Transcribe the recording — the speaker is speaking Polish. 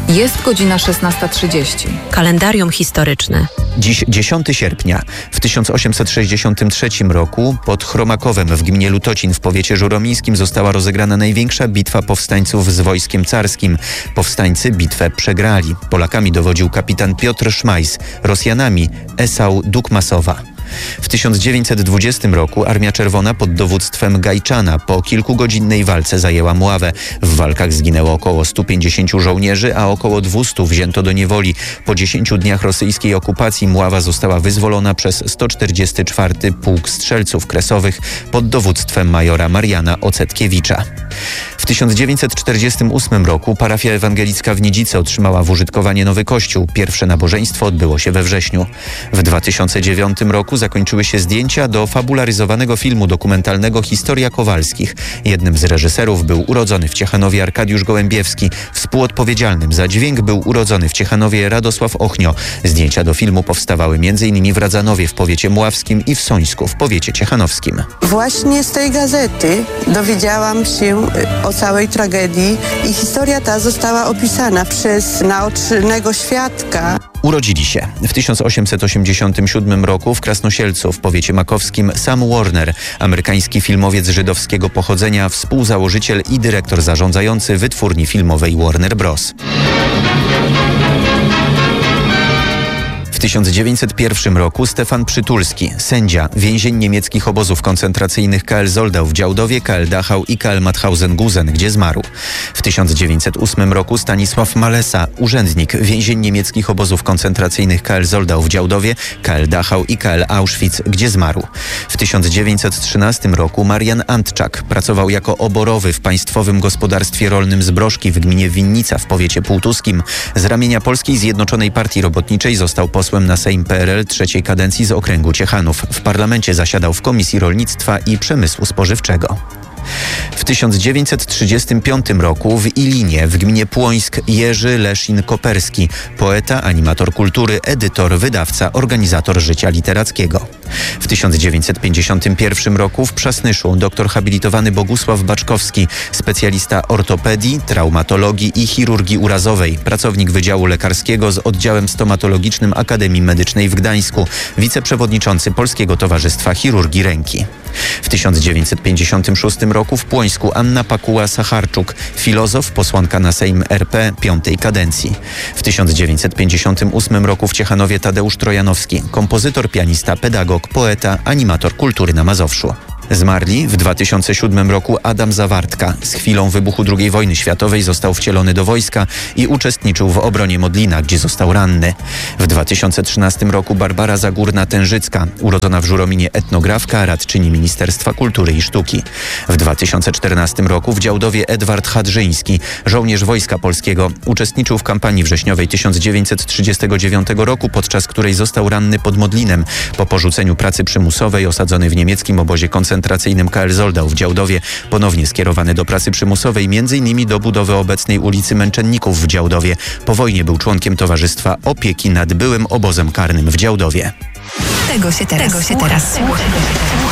Jest godzina 16:30. Kalendarium historyczne. Dziś 10 sierpnia. W 1863 roku pod Chromakowem w gminie Lutocin w powiecie żuromińskim została rozegrana największa bitwa powstańców z wojskiem carskim. Powstańcy bitwę przegrali. Polakami dowodził kapitan Piotr Szmajs, Rosjanami Esau Dukmasowa. W 1920 roku Armia Czerwona pod dowództwem Gajczana po kilkugodzinnej walce zajęła Mławę. W walkach zginęło około 150 żołnierzy, a około 200 wzięto do niewoli. Po 10 dniach rosyjskiej okupacji Mława została wyzwolona przez 144 Pułk Strzelców Kresowych pod dowództwem majora Mariana Ocetkiewicza. W 1948 roku parafia ewangelicka w Nidzicy otrzymała w użytkowanie nowy kościół. Pierwsze nabożeństwo odbyło się we wrześniu. W 2009 roku zakończyły się zdjęcia do fabularyzowanego filmu dokumentalnego Historia Kowalskich. Jednym z reżyserów był urodzony w Ciechanowie Arkadiusz Gołębiewski. Współodpowiedzialnym za dźwięk był urodzony w Ciechanowie Radosław Ochnio. Zdjęcia do filmu powstawały m.in. w Radzanowie w powiecie mławskim i w Sońsku w powiecie ciechanowskim. Właśnie z tej gazety dowiedziałam się o całej tragedii i historia ta została opisana przez naocznego świadka. Urodzili się w 1887 roku w Krasnosielcu w powiecie makowskim Sam Warner, amerykański filmowiec żydowskiego pochodzenia, współzałożyciel i dyrektor zarządzający wytwórni filmowej Warner Bros. W 1901 roku Stefan Przytulski, sędzia, więzień niemieckich obozów koncentracyjnych KL Zoldau w Działdowie, KL Dachau i KL Mauthausen-Gusen, gdzie zmarł. W 1908 roku Stanisław Malesa, urzędnik, więzień niemieckich obozów koncentracyjnych KL Zoldau w Działdowie, KL Dachau i KL Auschwitz, gdzie zmarł. W 1913 roku Marian Antczak pracował jako oborowy w Państwowym Gospodarstwie Rolnym Zbrożki w gminie Winnica w powiecie półtuskim. Z ramienia Polskiej Zjednoczonej Partii Robotniczej został posłem na Sejm PRL trzeciej kadencji z okręgu Ciechanów. W parlamencie zasiadał w Komisji Rolnictwa i Przemysłu Spożywczego. W 1935 roku w Ilinie w gminie Płońsk Jerzy Leszin-Koperski, poeta, animator kultury, edytor, wydawca, organizator życia literackiego. W 1951 roku w Przasnyszu doktor habilitowany Bogusław Baczkowski, specjalista ortopedii, traumatologii i chirurgii urazowej, pracownik Wydziału Lekarskiego z oddziałem stomatologicznym Akademii Medycznej w Gdańsku, wiceprzewodniczący Polskiego Towarzystwa Chirurgii Ręki. W 1956 roku w Płońsku Anna Pakuła-Sacharczuk, filozof, posłanka na Sejm RP piątej kadencji. W 1958 roku w Ciechanowie Tadeusz Trojanowski, kompozytor, pianista, pedagog, poeta, animator kultury na Mazowszu. Zmarli w 2007 roku Adam Zawartka. Z chwilą wybuchu II wojny światowej został wcielony do wojska i uczestniczył w obronie Modlina, gdzie został ranny. W 2013 roku Barbara Zagórna-Tężycka, urodzona w Żurominie etnografka, radczyni Ministerstwa Kultury i Sztuki. W 2014 roku w Działdowie Edward Hadrzyński, żołnierz Wojska Polskiego, uczestniczył w kampanii wrześniowej 1939 roku, podczas której został ranny pod Modlinem. Po porzuceniu pracy przymusowej osadzony w niemieckim obozie koncentracyjnym KL Zoldau w Działdowie, ponownie skierowany do pracy przymusowej, m.in. do budowy obecnej ulicy Męczenników w Działdowie. Po wojnie był członkiem Towarzystwa Opieki nad byłym obozem karnym w Działdowie. Tego się teraz słucha.